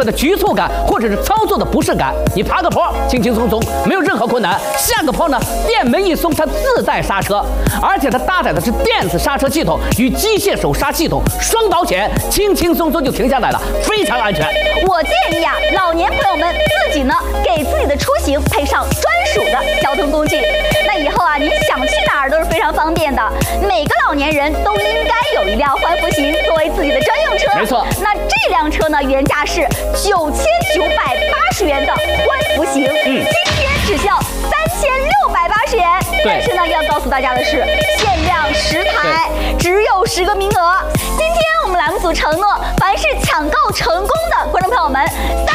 何的局促感或者是操作的不适感。你爬个坡轻轻松松，没有任何困难；下个坡呢，电门一松，它自带刹车，而且它搭载的是电子刹车系统与机械手刹系统双保险，轻轻松松就停下来了，非常安全。 我建议啊，老年朋友们自己呢给自己的出行配上专属的交通工具，那以后啊，你想去哪儿都是非常方便的。每个老年人都应该有一辆欢福行作为自己的专用车。 没错， 那这辆车呢，原价是9980元的欢福行，今天只需要3680元。但是呢，要告诉大家的是，限量10台，只有10个名额。今天我们栏目组承诺，凡是抢购成功的观众朋友们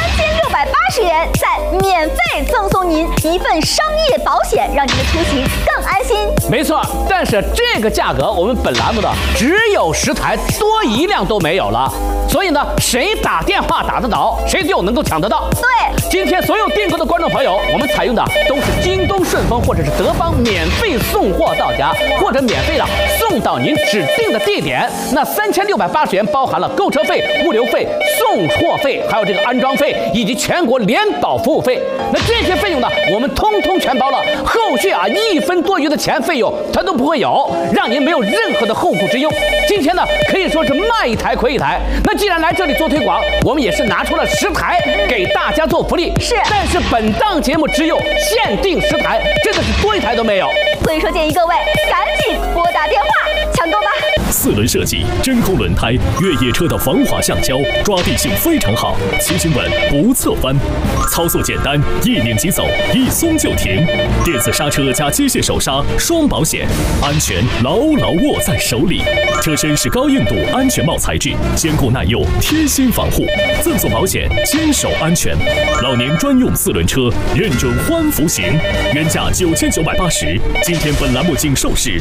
，3680元再免费赠送您一份商业保险，让您的出行更安心。 没错，但是这个价格我们本栏目的只有10台，多一辆都没有了。所以呢，谁打电话打得到，谁就能够抢得到。 对， 今天所有订购的观众朋友，我们采用的都是京东、顺丰或者是德邦免费送货到家，或者免费的送到您指定的地点。那3680元包含了购车费、物流费、送货费，还有这个安装费以及全国联保服务费。那这些费用呢，我们通通全包了，后续啊1分多余的钱费用它都不会有，让您没有任何的后顾之忧。今天呢，可以说是卖一台亏一台。那既然来这里做推广，我们也是拿出了10台给大家做福利。 是， 但是本档节目只有限定10台，真的是多一台都没有。 所以说建议各位赶紧拨打电话抢购吧。 4轮设计，真空轮胎，越野车的防滑橡胶，抓地性非常好，骑行稳不侧翻，操作简单，一拧即走，一松就停，电子刹车加机械手刹双保险，安全牢牢握在手里。车身是高硬度安全帽材质，坚固耐用，贴心防护，赠送保险，坚守安全。老年专用4轮车，认准欢福行，原价9980，今天本栏目仅售市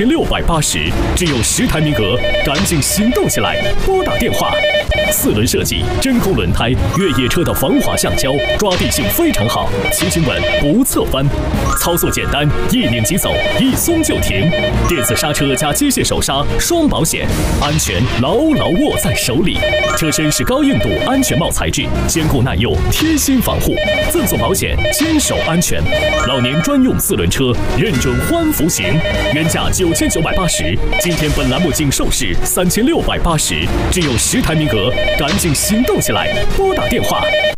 3680，只有10台名额，赶紧行动起来，拨打电话。4轮设计，真空轮胎，越野车的防滑橡胶，抓地性非常好，骑行稳不侧翻，操作简单，一拧即走，一松就停，电子刹车加机械手刹双保险，安全牢牢握在手里。车身是高硬度安全帽材质，坚固耐用，贴心防护，赠送保险，坚守安全。老年专用4轮车，认准欢福行，原价9980，今天本栏目仅售市3680，只有10台名额，赶紧行动起来，拨打电话。